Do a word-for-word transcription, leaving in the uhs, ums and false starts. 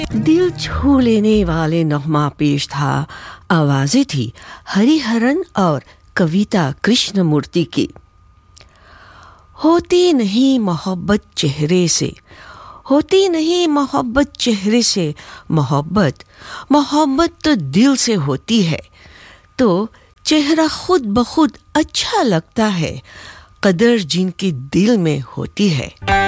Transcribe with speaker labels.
Speaker 1: दिल छू लेने वाले नगमा पेश था। आवाज़ें थी हरिहरन और कविता कृष्णमूर्ति की। होती नहीं मोहब्बत चेहरे से, होती नहीं मोहब्बत चेहरे से, मोहब्बत मोहब्बत तो दिल से होती है। तो चेहरा खुद ब खुद अच्छा लगता है, कदर जिनके दिल में होती है।